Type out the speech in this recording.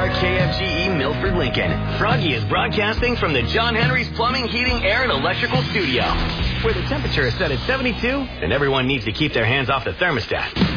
KFGE Milford, Lincoln. Froggy is broadcasting from the John Henry's Plumbing, Heating, Air, and Electrical Studio, where the temperature is set at 72 and everyone needs to keep their hands off the thermostat.